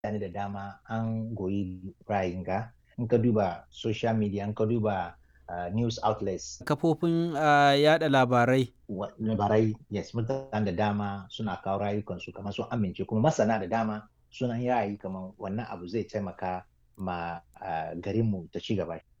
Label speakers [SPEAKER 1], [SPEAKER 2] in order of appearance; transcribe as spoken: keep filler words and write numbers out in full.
[SPEAKER 1] mutane da dama an goyi ra'ayinka. In ka duba social media, in ka duba uh, news outlets.
[SPEAKER 2] Kafofin uh, yada labarai.
[SPEAKER 1] wa- Labarai, yes, mutane da dama suna kawo rayukansu kamar sun amince, kuma masana da dama suna yin ra'ayi kamar wannan abu zai taimaka ma uh, garinmu ta ci gaba.